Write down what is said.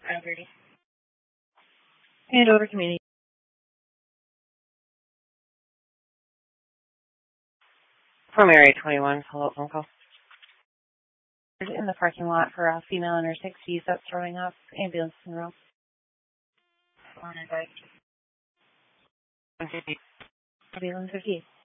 5:30. And over community. From Area 21, follow-up phone call. In the parking lot for a female in her 60s that's throwing up. Ambulance in the room. On advice. 150. Ambulance 50.